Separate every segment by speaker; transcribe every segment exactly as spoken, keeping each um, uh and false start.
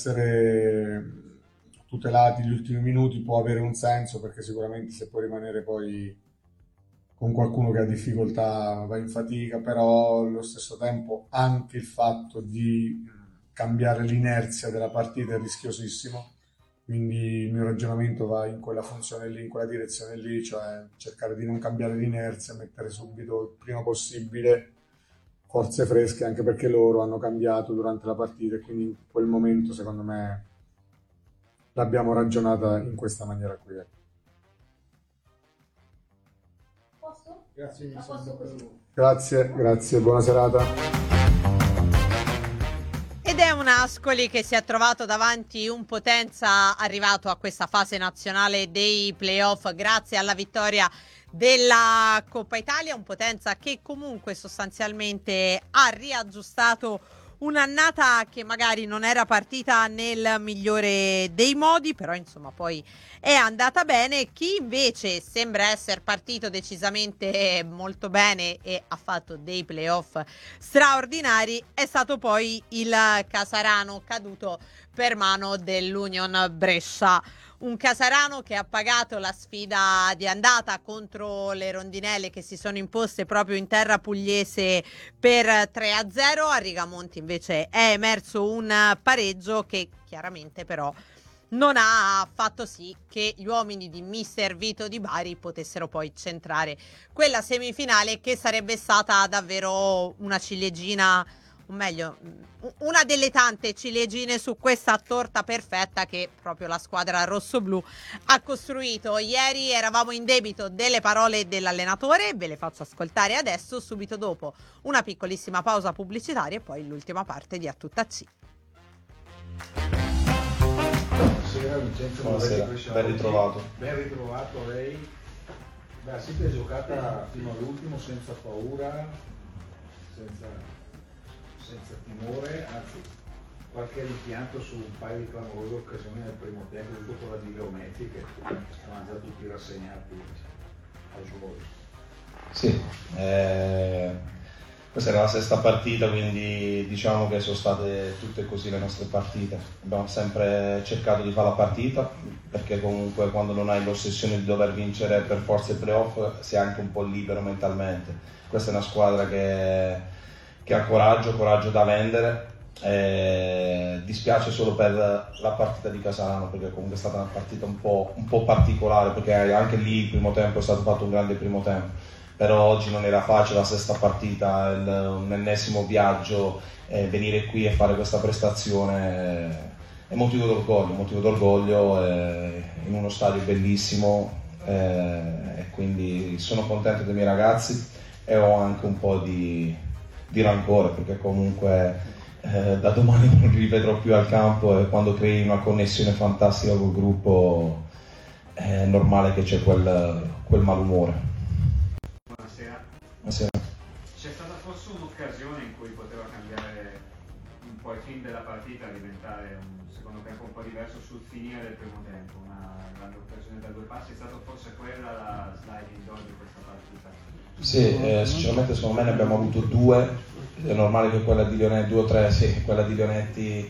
Speaker 1: essere tutelati gli ultimi minuti può avere un senso, perché sicuramente se può rimanere poi con qualcuno che ha difficoltà va in fatica, però allo stesso tempo anche il fatto di cambiare l'inerzia della partita è rischiosissimo, quindi il mio ragionamento va in quella funzione lì, in quella direzione lì, cioè cercare di non cambiare l'inerzia, mettere subito il prima possibile forze fresche, anche perché loro hanno cambiato durante la partita e quindi in quel momento secondo me l'abbiamo ragionata in questa maniera qui.
Speaker 2: Posso?
Speaker 1: Grazie,
Speaker 2: Ma posso così?
Speaker 1: grazie, grazie, buona serata.
Speaker 3: Ed è un Ascoli che si è trovato davanti un Potenza arrivato a questa fase nazionale dei playoff grazie alla vittoria della Coppa Italia, un Potenza che comunque sostanzialmente ha riaggiustato un'annata che magari non era partita nel migliore dei modi, però insomma poi è andata bene. Chi invece sembra essere partito decisamente molto bene e ha fatto dei playoff straordinari è stato poi il Casarano, caduto per mano dell'Union Brescia. Un Casarano che ha pagato la sfida di andata contro le rondinelle che si sono imposte proprio in terra pugliese per tre a zero. A Rigamonti invece è emerso un pareggio che chiaramente però non ha fatto sì che gli uomini di mister Vito Di Bari potessero poi centrare quella semifinale, che sarebbe stata davvero una ciliegina, o meglio, una delle tante ciliegine su questa torta perfetta che proprio la squadra rossoblù ha costruito. Ieri eravamo in debito delle parole dell'allenatore, ve le faccio ascoltare adesso, subito dopo una piccolissima pausa pubblicitaria e poi l'ultima parte di A Tutta C.
Speaker 4: Buonasera Vincenzo,
Speaker 5: buonasera, ben ritrovato.
Speaker 4: Ben ritrovato lei. Beh, siete giocata fino all'ultimo senza paura, senza, senza timore, anzi qualche rimpianto su un paio di clamorose occasioni nel primo tempo, soprattutto quella di Leonetti che stavano già tutti rassegnati al suo.
Speaker 5: Sì, eh... questa era la sesta partita, quindi diciamo che sono state tutte così le nostre partite. Abbiamo sempre cercato di fare la partita, perché comunque quando non hai l'ossessione di dover vincere per forza i playoff sei anche un po' libero mentalmente. Questa è una squadra che, che ha coraggio, coraggio da vendere. E dispiace solo per la partita di Casarano, perché comunque è stata una partita un po', un po' particolare, perché anche lì il primo tempo è stato fatto un grande primo tempo. Però oggi non era facile, la sesta partita, il, un ennesimo viaggio, eh, venire qui e fare questa prestazione eh, è motivo d'orgoglio, motivo d'orgoglio eh, in uno stadio bellissimo eh, e quindi sono contento dei miei ragazzi e ho anche un po' di, di rancore, perché comunque eh, da domani non li rivedrò più al campo e quando crei una connessione fantastica col gruppo è normale che c'è quel, quel malumore.
Speaker 6: Buonasera. C'è stata forse un'occasione in cui poteva cambiare un po' il film della partita, diventare un secondo tempo un po' diverso sul finire del primo tempo, una grande occasione da due passi, è stata forse quella la sliding door di questa partita?
Speaker 5: Sì, eh, sinceramente secondo me ne abbiamo avuto due, è normale che quella di Leonetti, due o tre, sì, quella di Leonetti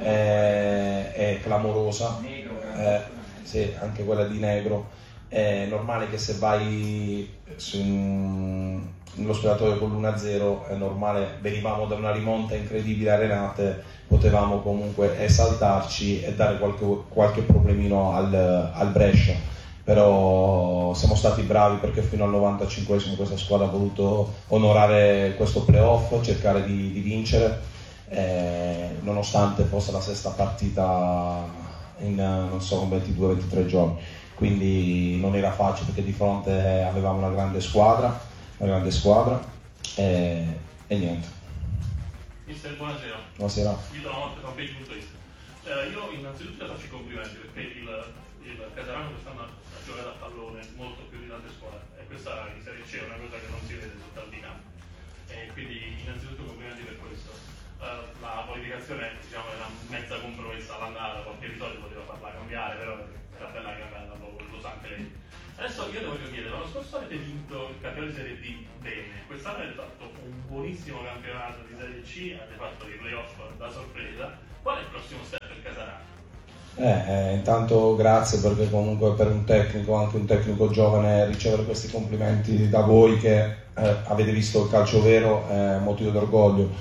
Speaker 5: è, è clamorosa, eh, sì, anche quella di Negro. È normale che se vai su, nello spogliatoio con l'uno a zero è normale, venivamo da una rimonta incredibile a Renate, potevamo comunque esaltarci e dare qualche, qualche problemino al, al Brescia, però siamo stati bravi perché fino al novantacinquesimo questa squadra ha voluto onorare questo playoff, cercare di, di vincere, eh, nonostante fosse la sesta partita in non so, ventidue ventitré giorni. Quindi non era facile perché di fronte avevamo una grande squadra, una grande squadra e, e niente.
Speaker 7: Mister, buonasera.
Speaker 5: Buonasera.
Speaker 7: Io da notte fanpage punto it. Eh, io innanzitutto faccio i complimenti perché il, il Casarano quest'anno ha giocato a pallone molto più di tante squadre e questa in Serie C è una cosa che non si vede sul tal di campo. E quindi innanzitutto complimenti per questo. Uh, la qualificazione diciamo era mezza compromessa all'andata, qualche episodio poteva farla cambiare, però era bella che andava, lo, lo sa anche lei. Adesso io devo chiedere, l'anno scorso avete vinto il campionato di Serie D bene, quest'anno avete fatto un buonissimo campionato di Serie C, avete fatto i playoff da sorpresa. Qual è il prossimo step che per Casarano.
Speaker 5: Eh, eh, intanto grazie, perché comunque per un tecnico, anche un tecnico giovane, ricevere questi complimenti da voi che eh, avete visto il calcio vero è motivo d'orgoglio.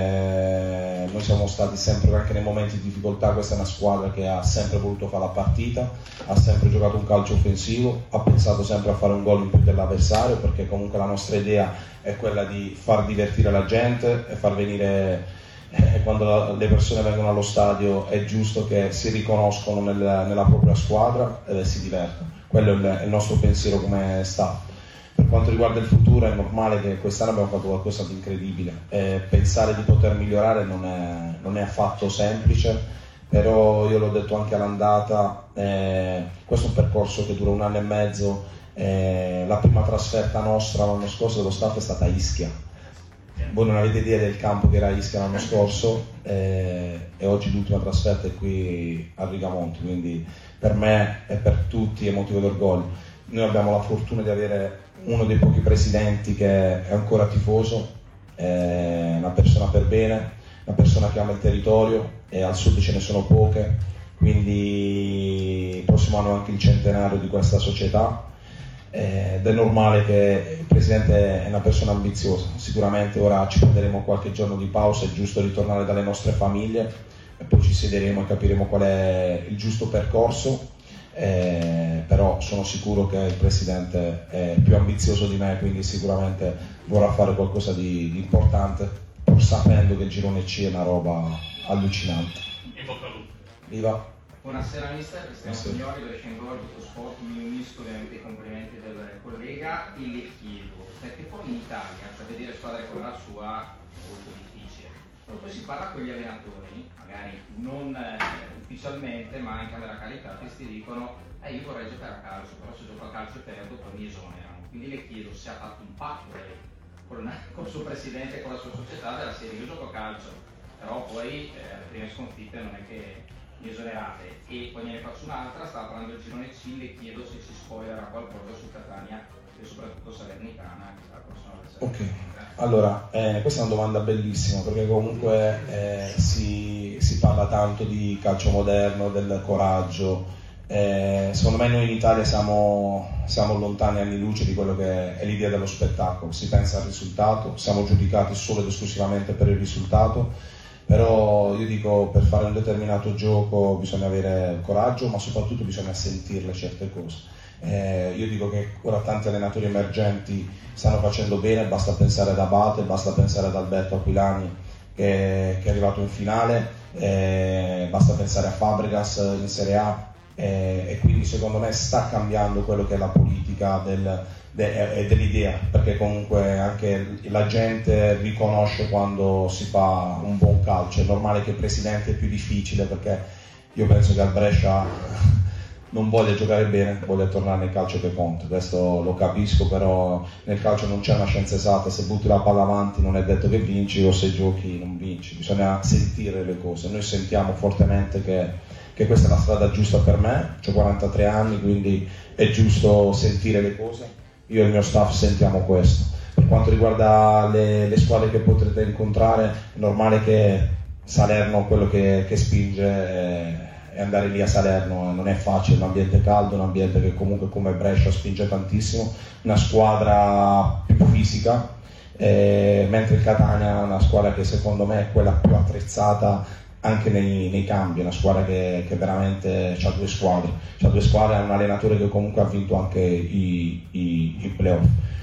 Speaker 5: Eh, noi siamo stati sempre, anche nei momenti di difficoltà, questa è una squadra che ha sempre voluto fare la partita, ha sempre giocato un calcio offensivo, ha pensato sempre a fare un gol in più dell'avversario, perché comunque la nostra idea è quella di far divertire la gente e far venire. E quando le persone vengono allo stadio è giusto che si riconoscono nel, nella propria squadra e si divertono. Quello è il, è il nostro pensiero come staff. Per quanto riguarda il futuro è normale che quest'anno abbiamo fatto qualcosa di incredibile e pensare di poter migliorare non è, non è affatto semplice, però io l'ho detto anche all'andata, eh, questo è un percorso che dura un anno e mezzo. Eh, la prima trasferta nostra l'anno scorso dello staff è stata a Ischia. Voi non avete idea del campo che era Ischia l'anno scorso, eh, e oggi l'ultima trasferta è qui a Rigamonti, quindi per me e per tutti è motivo d'orgoglio. Noi abbiamo la fortuna di avere uno dei pochi presidenti che è ancora tifoso, è una persona per bene, una persona che ama il territorio, e al sud ce ne sono poche, quindi il prossimo anno è anche il centenario di questa società. Ed è normale che il presidente è una persona ambiziosa. Sicuramente ora ci prenderemo qualche giorno di pausa, è giusto ritornare dalle nostre famiglie e poi ci siederemo e capiremo qual è il giusto percorso, eh, però sono sicuro che il presidente è più ambizioso di me, quindi sicuramente vorrà fare qualcosa di, di importante, pur sapendo che il girone C è una roba allucinante.
Speaker 7: In bocca al lupo.
Speaker 5: Viva!
Speaker 8: Buonasera mister, Cristiano
Speaker 5: Sì.
Speaker 8: Signori, Brescian Gol, Tuttosport, mi unisco ovviamente ai complimenti del collega e le chiedo, perché poi in Italia, per vedere squadre come la sua, è molto difficile. Quando poi si parla con gli allenatori, magari non eh, ufficialmente, ma in camera carità, questi dicono eh, io vorrei giocare a calcio, però se gioco a calcio e perdo poi mi esonerano. Quindi le chiedo se ha fatto un patto lei con, con il suo presidente e con la sua società della serie, io gioco a calcio, però poi eh, alle prime sconfitte non è che mi esonerate. E poi ne faccio un'altra, stava parlando del girone C, le chiedo se ci spoilerà qualcosa su Catania e soprattutto Salernitana, che sarà la prossima avversaria.
Speaker 5: Ok, allora eh, questa è una domanda bellissima, perché comunque eh, si, si parla tanto di calcio moderno, del coraggio. Eh, secondo me noi in Italia siamo, siamo lontani anni luce di quello che è l'idea dello spettacolo. Si pensa al risultato, siamo giudicati solo ed esclusivamente per il risultato. Però io dico, per fare un determinato gioco bisogna avere il coraggio, ma soprattutto bisogna sentirle certe cose. Eh, io dico che ora tanti allenatori emergenti stanno facendo bene, basta pensare ad Abate, basta pensare ad Alberto Aquilani che, che è arrivato in finale, eh, basta pensare a Fabregas in Serie A, eh, e quindi secondo me sta cambiando quello che è la politica del, e dell'idea, perché comunque anche la gente riconosce quando si fa un buon calcio. È normale che il presidente è più difficile, perché io penso che al Brescia non voglia giocare bene, voglia tornare nel calcio che conta. Questo lo capisco, però nel calcio non c'è una scienza esatta, se butti la palla avanti non è detto che vinci, o se giochi non vinci, bisogna sentire le cose. Noi sentiamo fortemente che, che questa è la strada giusta per me, ho quarantatré anni, quindi è giusto sentire le cose. Io e il mio staff sentiamo questo. Per quanto riguarda le, le squadre che potrete incontrare, è normale che Salerno, quello che, che spinge è, è andare lì a Salerno, non è facile, un ambiente caldo, un ambiente che comunque come Brescia spinge tantissimo, una squadra più fisica, eh, mentre il Catania è una squadra che secondo me è quella più attrezzata anche nei, nei cambi, è una squadra che, che veramente ha due squadre, c'ha due squadre, ha un allenatore che comunque ha vinto anche i, i, i playoff,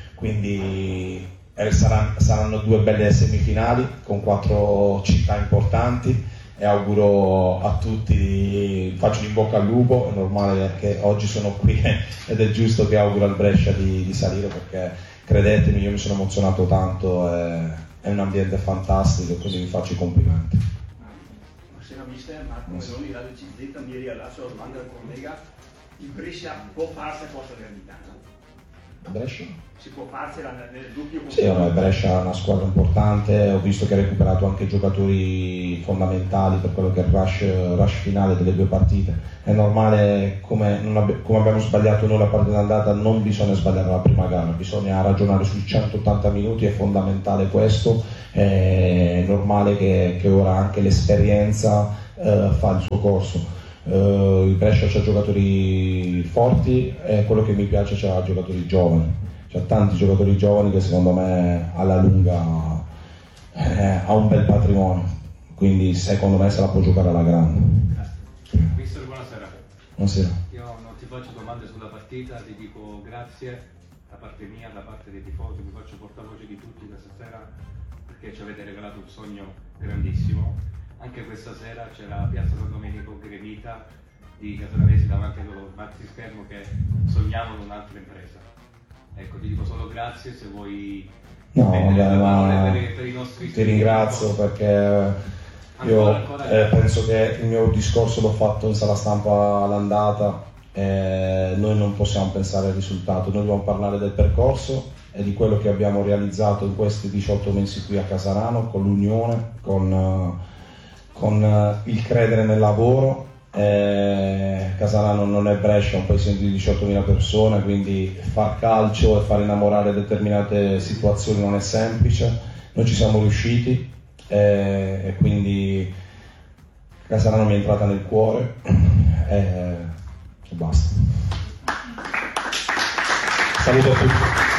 Speaker 5: quindi eh, saranno, saranno due belle semifinali con quattro città importanti, e auguro a tutti, faccio in bocca al lupo, è normale che oggi sono qui ed è giusto che auguro al Brescia di, di salire, perché credetemi, io mi sono emozionato tanto, è, è un ambiente fantastico, quindi vi faccio i complimenti.
Speaker 9: Mister Marco Meloni, Radio C Z, mi riallaccio alla domanda del collega. Il Brescia può farsela con la Salernitana?
Speaker 5: Brescia?
Speaker 9: Si può farsela nel dubbio?
Speaker 5: Sì, no, Brescia è una squadra importante, ho visto che ha recuperato anche giocatori fondamentali per quello che è il rush, rush finale delle due partite. È normale, come, non abbi- come abbiamo sbagliato noi la partita d'andata, non bisogna sbagliare la prima gara, bisogna ragionare sui centottanta minuti, è fondamentale questo, è normale che, che ora anche l'esperienza eh, fa il suo corso. Uh, il Brescia c'ha giocatori forti e quello che mi piace c'ha giocatori giovani, c'ha tanti giocatori giovani che secondo me alla lunga eh, ha un bel patrimonio, quindi secondo me se la può giocare alla grande.
Speaker 10: Mister, buonasera.
Speaker 5: Buonasera.
Speaker 10: Io non ti faccio domande sulla partita, ti dico grazie da parte mia, da parte dei tifosi, mi faccio portavoce di tutti questa sera perché ci avete regalato un sogno grandissimo. Anche questa sera c'era Piazza San Domenico gremita di Casalanesi davanti al loro maxi schermo che sognavano un'altra impresa. Ecco, ti dico solo grazie, se vuoi
Speaker 5: no,
Speaker 10: spendere le parole
Speaker 5: ma
Speaker 10: per, per i nostri
Speaker 5: ti ringrazio perché io
Speaker 10: ancora, ancora
Speaker 5: eh, penso che il mio discorso l'ho fatto in sala stampa all'andata, eh, noi non possiamo pensare al risultato, noi dobbiamo parlare del percorso e di quello che abbiamo realizzato in questi diciotto mesi qui a Casarano con l'unione, con... Uh, con il credere nel lavoro. eh, Casarano non è Brescia, un paese di diciottomila persone, quindi far calcio e far innamorare determinate situazioni non è semplice, noi ci siamo riusciti eh, e quindi Casarano mi è entrata nel cuore e, e basta. Saluto a tutti.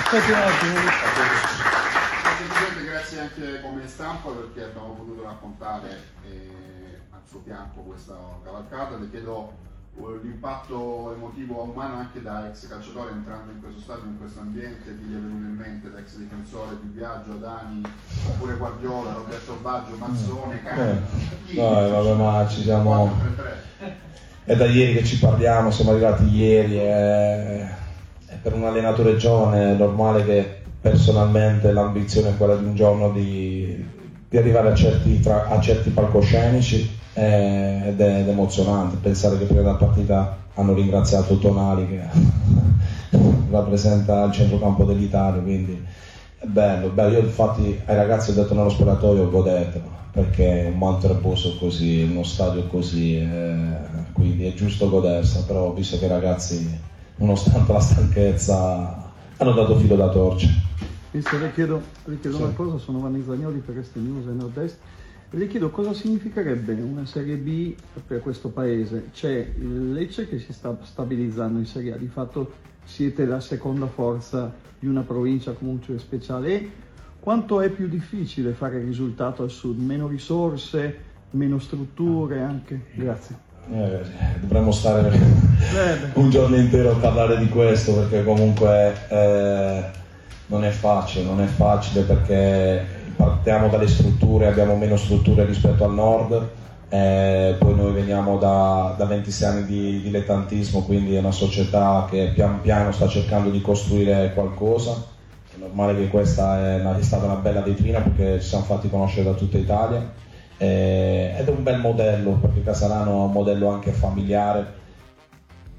Speaker 11: Grazie anche come stampa perché abbiamo potuto raccontare eh, al suo fianco questa cavalcata. Le chiedo uh, l'impatto emotivo umano anche da ex calciatore entrando in questo stadio, in questo ambiente, chi gli è venuto in mente da ex difensore di Biagio, Dani, oppure Guardiola, Roberto Baggio, Mazzone, Cani.
Speaker 5: Eh, no, vabbè, ma ci siamo... È da ieri che ci parliamo, siamo arrivati ieri e, e per un allenatore giovane è normale che personalmente l'ambizione è quella di un giorno di, di arrivare a certi, tra, a certi palcoscenici eh, ed, è, ed è emozionante pensare che prima della partita hanno ringraziato Tonali che rappresenta il centrocampo dell'Italia, quindi è bello, bello. Io infatti ai ragazzi ho detto nello spogliatoio godetelo perché un manto erboso così, uno stadio così eh, quindi è giusto goderselo, però ho visto che i ragazzi nonostante la stanchezza hanno dato filo da torcere.
Speaker 12: Mister, le chiedo, le chiedo
Speaker 5: sì.
Speaker 12: una cosa, sono Vanni Zagnoli per Este News e Nord-Est, le chiedo cosa significherebbe una Serie B per questo paese. C'è il Lecce che si sta stabilizzando in Serie A, di fatto siete la seconda forza di una provincia comunque speciale. E quanto è più difficile fare risultato al sud? Meno risorse, meno strutture anche? Grazie.
Speaker 5: Eh, dovremmo stare un giorno intero a parlare di questo perché comunque eh, non è facile, non è facile perché partiamo dalle strutture, abbiamo meno strutture rispetto al nord, eh, poi noi veniamo da, da ventisei anni di dilettantismo, quindi è una società che pian piano sta cercando di costruire qualcosa. È normale che questa è, una, è stata una bella vetrina perché ci siamo fatti conoscere da tutta Italia. Eh, ed è un bel modello perché Casarano è un modello anche familiare